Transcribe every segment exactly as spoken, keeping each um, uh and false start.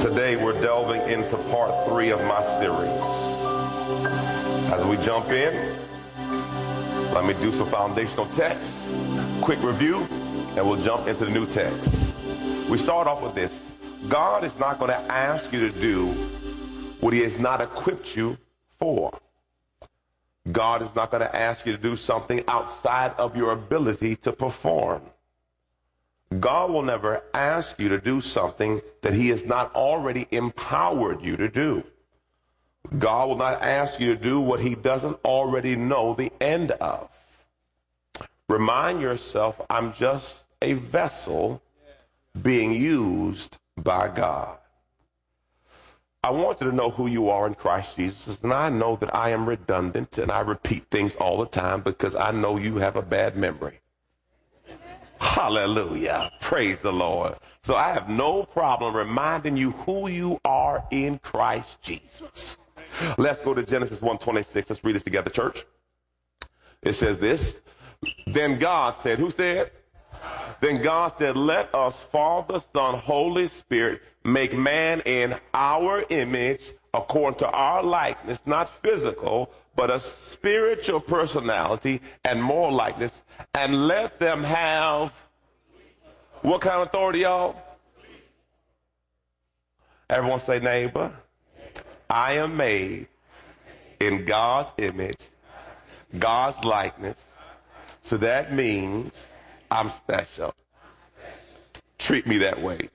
Today we're delving into part three of my series. As we jump in, let me do some foundational text, quick review, and we'll jump into the new text. We start off with this. God is not going to ask you to do what he has not equipped you for. God is not going to ask you to do something outside of your ability to perform. God will never ask you to do something that he has not already empowered you to do. God will not ask you to do what he doesn't already know the end of. Remind yourself, I'm just a vessel being used by God. I want you to know who you are in Christ Jesus, and I know that I am redundant and I repeat things all the time because I know you have a bad memory. Hallelujah. Praise the Lord. So I have no problem reminding you who you are in Christ Jesus. Let's go to Genesis one twenty-six. Let's read this together, church. It says this. Then God said, who said? Then God said, let us, Father, Son, Holy Spirit, make man in our image according to our likeness, not physical, but a spiritual personality and moral likeness, and let them have what kind of authority, y'all? Everyone say, neighbor, I am made in God's image, God's likeness, so that means I'm special. Treat me that way.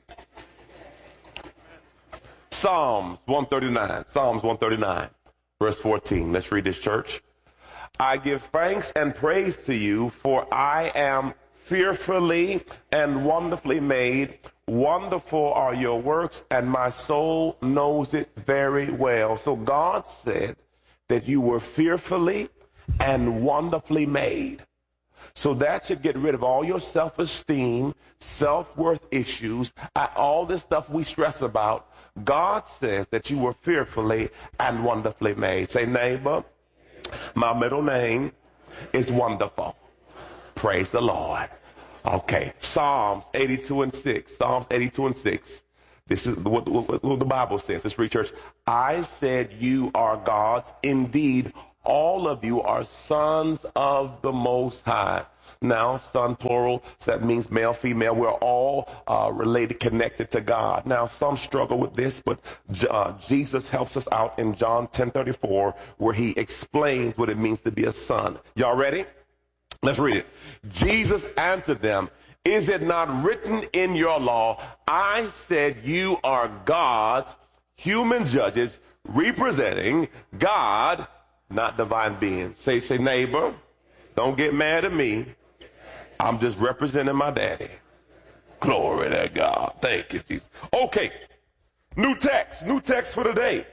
Psalms one thirty-nine, Psalms one thirty-nine. Verse fourteen, let's read this, church. I give thanks and praise to you, for I am fearfully and wonderfully made. Wonderful are your works, and my soul knows it very well. So God said that you were fearfully and wonderfully made. So that should get rid of all your self-esteem, self-worth issues, all this stuff we stress about. God says that you were fearfully and wonderfully made. Say, neighbor, my middle name is Wonderful. Praise the Lord. Okay, Psalms eighty-two and six. Psalms eighty-two and six. This is what, what, what the Bible says. Let's read, church. I said you are gods. Indeed, all of you are sons of the Most High. Now, son, plural, so that means male, female. We're all uh, related, connected to God. Now, some struggle with this, but uh, Jesus helps us out in John ten thirty-four, where he explains what it means to be a son. Y'all ready? Let's read it. Jesus answered them, is it not written in your law, I said you are God's human judges representing God, not divine beings. Say, say, neighbor, don't get mad at me. I'm just representing my daddy. Glory to God. Thank you, Jesus. Okay, new text, new text for today.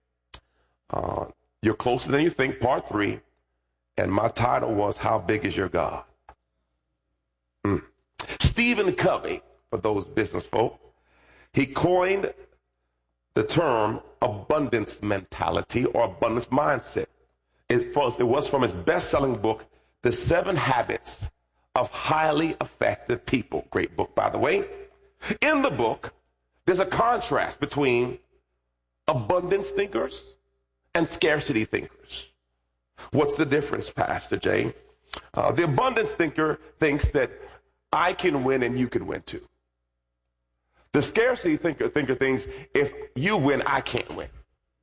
Uh, you're closer than you think, part three. And my title was, How Big Is Your God? Mm. Stephen Covey, for those business folk, he coined the term abundance mentality or abundance mindset. It was, it was from his best-selling book, The Seven Habits of Highly Effective People. Great book, by the way. In the book, there's a contrast between abundance thinkers and scarcity thinkers. What's the difference, Pastor Jay? Uh, the abundance thinker thinks that I can win and you can win too. The scarcity thinker, thinker thinks if you win, I can't win.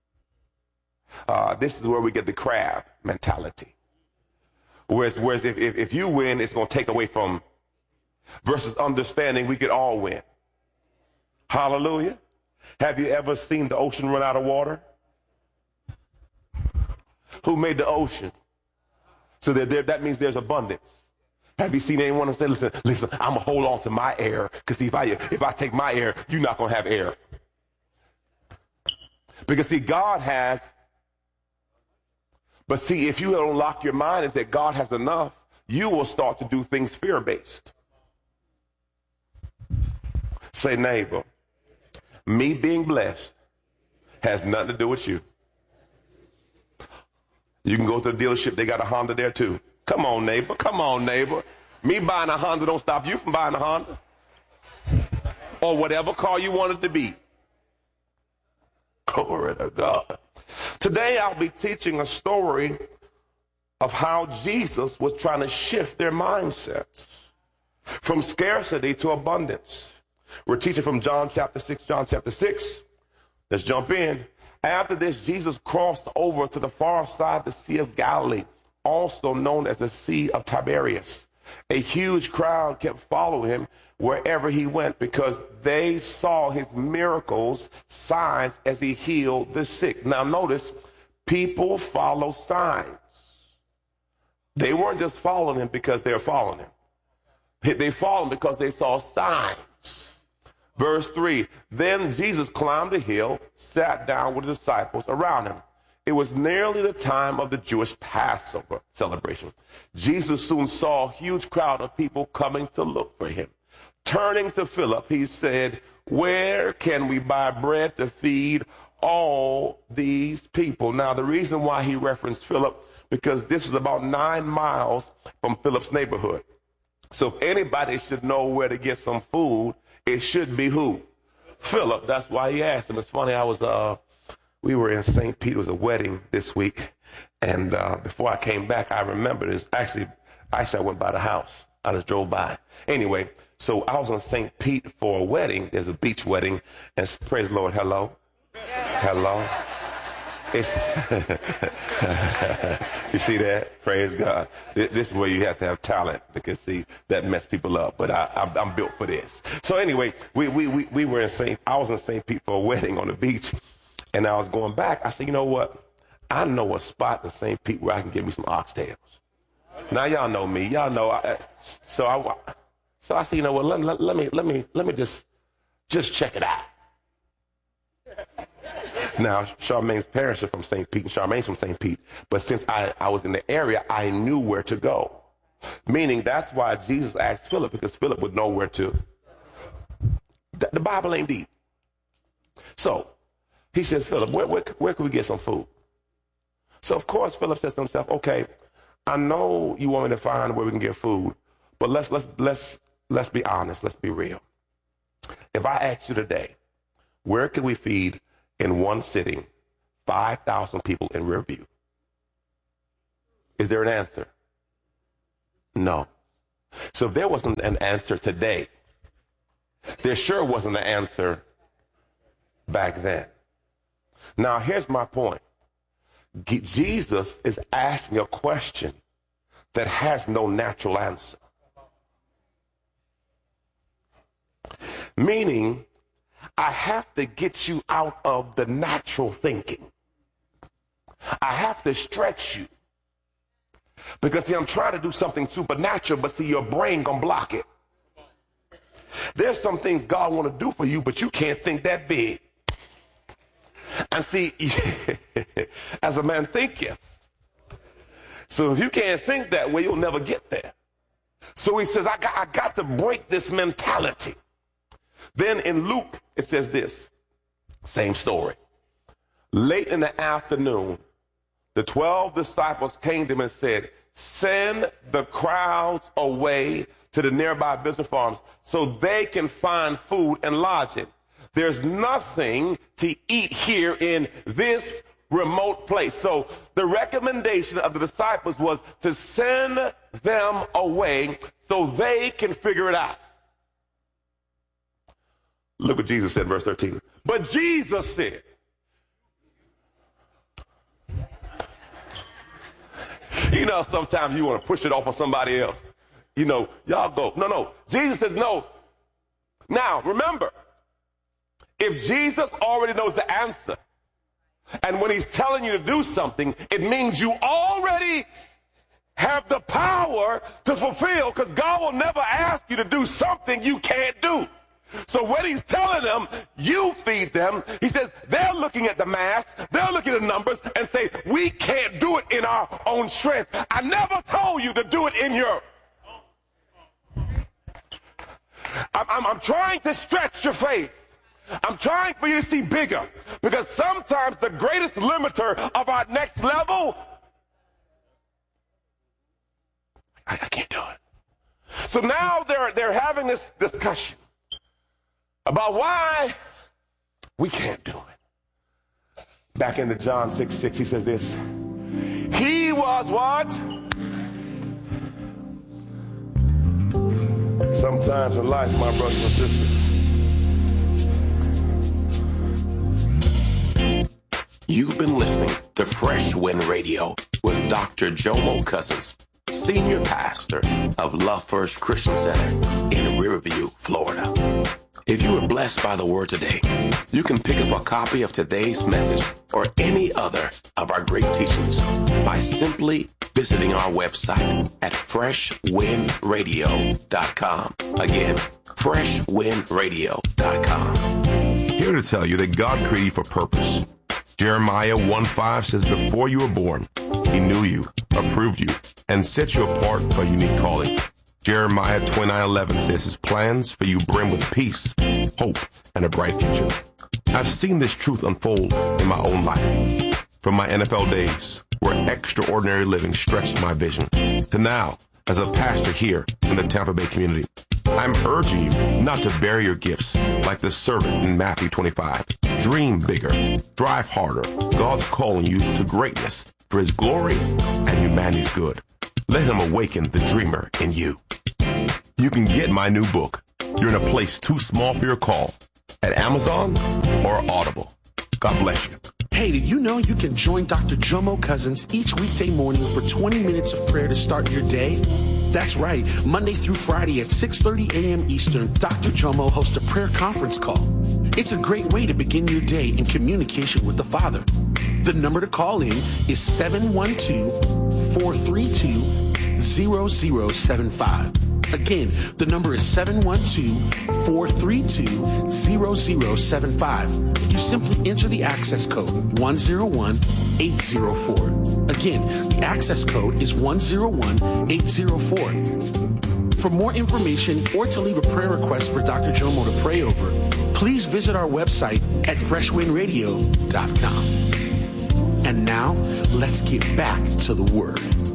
Uh, this is where we get the crab mentality. Whereas, whereas if, if, if you win, it's going to take away from, versus understanding we could all win. Hallelujah. Have you ever seen the ocean run out of water? Who made the ocean? So that, there, that means there's abundance. Have you seen anyone who said, listen, listen, I'm going to hold on to my air, because if I, if I take my air, you're not going to have air. Because, see, God has, but see, if you don't lock your mind and say God has enough, you will start to do things fear-based. Say, neighbor, me being blessed has nothing to do with you. You can go to the dealership, they got a Honda there too. Come on, neighbor. Come on, neighbor. Me buying a Honda don't stop you from buying a Honda. Or whatever car you want it to be. Glory to God. Today I'll be teaching a story of how Jesus was trying to shift their mindsets from scarcity to abundance. We're teaching from John chapter six, John chapter six. Let's jump in. After this, Jesus crossed over to the far side of the Sea of Galilee, also known as the Sea of Tiberias. A huge crowd kept following him wherever he went because they saw his miracles, signs as he healed the sick. Now notice, people follow signs. They weren't just following him because they were following him. They followed him because they saw signs. Verse three, then Jesus climbed a hill, sat down with the disciples around him. It was nearly the time of the Jewish Passover celebration. Jesus soon saw a huge crowd of people coming to look for him. Turning to Philip, he said, where can we buy bread to feed all these people? Now, the reason why he referenced Philip, because this is about nine miles from Philip's neighborhood. So if anybody should know where to get some food, it should be who? Philip. That's why he asked him. It's funny, I was, uh, we were in Saint Pete. It was a wedding this week. And uh, before I came back, I remember this. Actually, actually, I went by the house. I just drove by. Anyway, so I was on Saint Pete for a wedding. There's a beach wedding. And praise the Lord, hello. Hello. It's you see that? Praise God. This is where you have to have talent because, see, that mess people up. But I, I'm, I'm built for this. So anyway, we, we, we, we were in Saint I was in Saint Pete for a wedding on the beach. And I was going back. I said, you know what? I know a spot in Saint Pete where I can get me some oxtails. Now y'all know me. Y'all know. I, so I, so I said, you know what? Let, let, let me, let me, let me just, just check it out. Now, Charmaine's parents are from Saint Pete, and Charmaine's from Saint Pete. But since I, I was in the area, I knew where to go. Meaning that's why Jesus asked Philip, because Philip would know where to. The, the Bible ain't deep. So he says, Philip, where, where, where can we get some food? So, of course, Philip says to himself, okay, I know you want me to find where we can get food, but let's, let's, let's, let's be honest. Let's be real. If I ask you today, where can we feed in one sitting five thousand people in Riverview? Is there an answer? No. So if there wasn't an answer today, there sure wasn't an answer back then. Now, here's my point. Jesus is asking a question that has no natural answer. Meaning, I have to get you out of the natural thinking. I have to stretch you. Because, see, I'm trying to do something supernatural, but, see, your brain gonna block it. There's some things God want to do for you, but you can't think that big. And see, as a man thinketh. So if you can't think that way, you'll never get there. So he says, I got, I got to break this mentality. Then in Luke, it says this, same story. Late in the afternoon, the twelve disciples came to him and said, send the crowds away to the nearby business farms so they can find food and lodging. There's nothing to eat here in this remote place. So the recommendation of the disciples was to send them away so they can figure it out. Look what Jesus said in verse thirteen. But Jesus said, you know, sometimes you want to push it off on somebody else. You know, y'all go. No, no. Jesus says no. Now, remember, if Jesus already knows the answer, and when he's telling you to do something, it means you already have the power to fulfill, because God will never ask you to do something you can't do. So when he's telling them, you feed them, he says they're looking at the mass, they're looking at the numbers, and say, we can't do it in our own strength. I never told you to do it in your... I'm, I'm, I'm trying to stretch your faith. I'm trying for you to see bigger, because sometimes the greatest limiter of our next level, I, I can't do it. So now they're, they're having this discussion about why we can't do it. Back into John six six, he says this. He was what? Sometimes in life, my brothers and sisters. You've been listening to Fresh Wind Radio with Doctor Jomo Cousins, Senior Pastor of Love First Christian Center in Riverview, Florida. If you were blessed by the word today, you can pick up a copy of today's message or any other of our great teachings by simply visiting our website at fresh wind radio dot com. Again, fresh wind radio dot com. Here to tell you that God created you for purpose. Jeremiah one five says, before you were born, he knew you, approved you, and set you apart for a unique calling. Jeremiah twenty-nine eleven says his plans for you brim with peace, hope, and a bright future. I've seen this truth unfold in my own life. From my N F L days, where extraordinary living stretched my vision, to now, as a pastor here in the Tampa Bay community. I'm urging you not to bury your gifts like the servant in Matthew twenty-five. Dream bigger, drive harder. God's calling you to greatness for his glory and humanity's good. Let him awaken the dreamer in you. You can get my new book, You're in a Place Too Small for Your Call, at Amazon or Audible. God bless you. Hey, did you know you can join Doctor Jomo Cousins each weekday morning for twenty minutes of prayer to start your day? That's right. Monday through Friday at six thirty a.m. Eastern, Doctor Jomo hosts a prayer conference call. It's a great way to begin your day in communication with the Father. The number to call in is seven one two, four three two, zero zero seven five. Again, the number is seven one two, four three two, zero zero seven five. You simply enter the access code one zero one eight zero four. Again, the access code is one zero one eight zero four. For more information or to leave a prayer request for Doctor Jomo to pray over, please visit our website at fresh wind radio dot com. And now, let's get back to the Word.